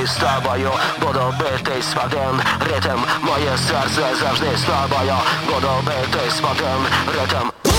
коханий з тобою, буду битись в один ритм. Моє серце завжди з тобою, буду битись в один ритм.